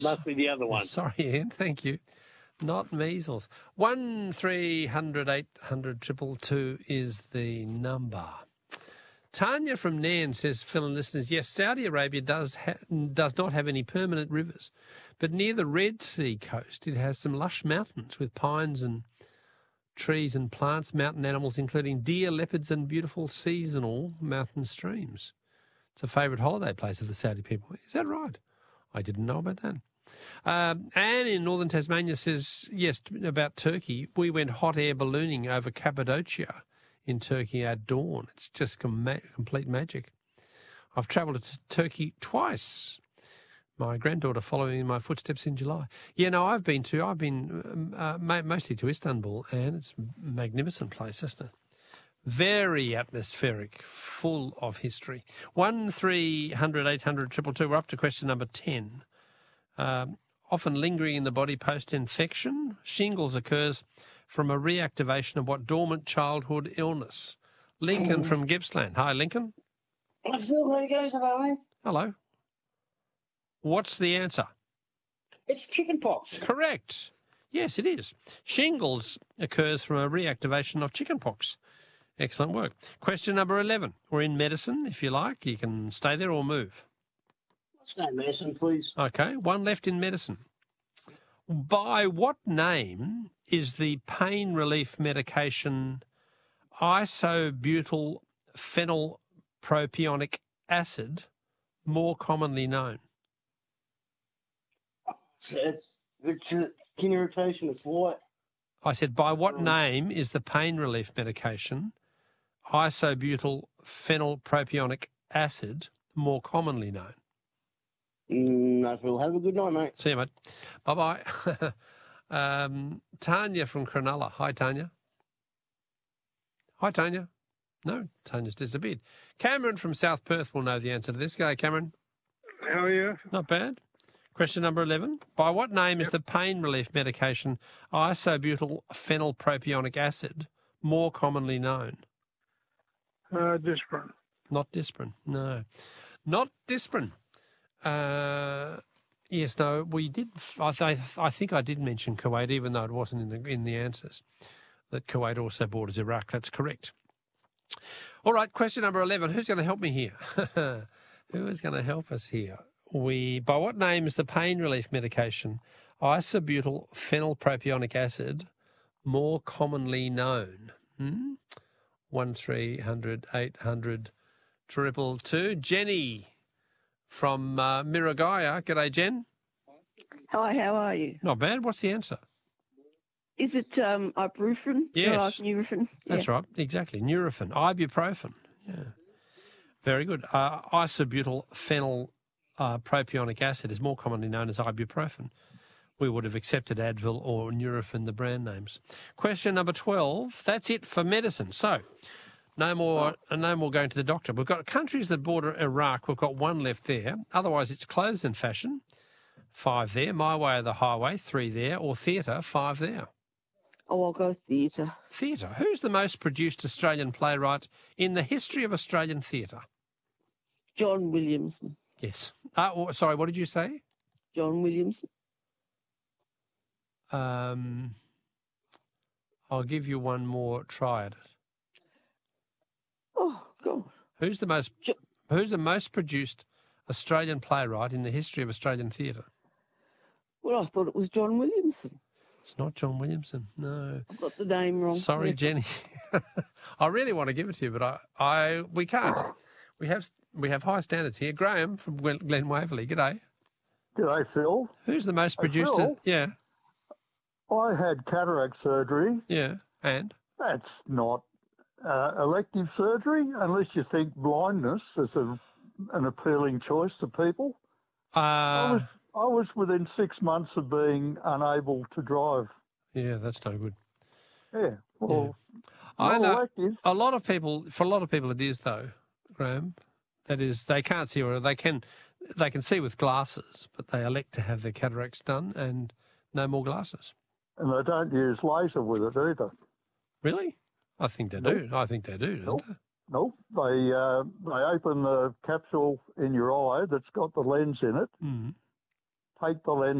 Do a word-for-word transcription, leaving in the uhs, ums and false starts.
Must be the other one. Sorry, Ian. Thank you. Not measles. One three hundred eight hundred triple two is the number. Tanya from Nairn says, Phil and listeners, yes, Saudi Arabia does ha- does not have any permanent rivers, but near the Red Sea coast it has some lush mountains with pines and trees and plants, mountain animals including deer, leopards and beautiful seasonal mountain streams. It's a favourite holiday place of the Saudi people. Is that right? I didn't know about that. Um, Anne in northern Tasmania says, yes, about Turkey. We went hot air ballooning over Cappadocia in Turkey at dawn. It's just com- complete magic. I've travelled to Turkey twice. My granddaughter following in my footsteps in July. Yeah, no, I've been to, I've been uh, mostly to Istanbul, and it's a magnificent place, isn't it? Very atmospheric, full of history. One three hundred eight hundred triple two. We're up to question number ten. Um, often lingering in the body post-infection, shingles occurs from a reactivation of what dormant childhood illness? Lincoln from Gippsland. Hi, Lincoln. Hi, Phil. How are you going today? Hello. What's the answer? It's chickenpox. Correct. Yes, it is. Shingles occurs from a reactivation of chickenpox. Excellent work. Question number eleven. We're in medicine, if you like. You can stay there or move. Let's go medicine, please. Okay, one left in medicine. By what name is the pain relief medication isobutyl phenylpropionic acid more commonly known? So it's, it's skin irritation. It's white. I said, by what name is the pain relief medication isobutyl phenylpropionic acid more commonly known? No, Phil. Have a good night, mate. See you, mate. Bye-bye. um, Tanya from Cronulla. Hi, Tanya. Hi, Tanya. No, Tanya's disappeared. Cameron from South Perth will know the answer to this. G'day, Cameron. How are you? Not bad. Question number eleven. By what name yep. is the pain relief medication isobutyl phenylpropionic acid more commonly known? Uh, Disprin. Not Disprin, no. Not Disprin. Uh, yes, no, we did. I, th- I think I did mention Kuwait, even though it wasn't in the in the answers. That Kuwait also borders Iraq. That's correct. All right, question number eleven. Who's going to help me here? Who is going to help us here? We by what name is the pain relief medication isobutyl phenylpropionic acid more commonly known? Hmm? One three hundred eight hundred triple two. Jenny from uh, Miragaya. G'day, Jen. Hi, how are you? Not bad. What's the answer? Is it um, ibuprofen? Yes. No, Nurofen? That's yeah. right. Exactly. Nurofen. Ibuprofen. Yeah. Very good. Uh, isobutyl phenylpropionic acid is more commonly known as ibuprofen. We would have accepted Advil or Nurofen, the brand names. Question number twelve. That's it for medicine. So, no more, uh, no more going to the doctor. We've got countries that border Iraq. We've got one left there. Otherwise, it's clothes and fashion. Five there. My Way or the Highway. Three there. Or theatre. Five there. Oh, I'll go theatre. Theatre. Who's the most produced Australian playwright in the history of Australian theatre? John Williamson. Yes. Uh, oh, sorry, what did you say? John Williamson. Um, I'll give you one more try at it. Oh, God. Who's the most Jo- Who's the most produced Australian playwright in the history of Australian theatre? Well, I thought it was John Williamson. It's not John Williamson, no. I've got the name wrong. Sorry, yeah. Jenny. I really want to give it to you, but I, I we can't. We have we have high standards here. Graham from Glen Waverley. G'day. G'day, Phil. Who's the most Hey, produced? Phil? Yeah, I had cataract surgery. yeah, and That's not uh, elective surgery, unless you think blindness is a, an appealing choice to people. uh, I was I was within six months of being unable to drive. yeah, that's no good. Yeah, well, I not know elective. a lot of people. For a lot of people, it is though, Graham. That is, they can't see, or they can, they can see with glasses, but they elect to have their cataracts done and no more glasses. And they don't use laser with it either. Really? I think they do. I think they do, don't Nope. they? Nope. They uh, they open the capsule in your eye that's got the lens in it, Mm. hate the lens.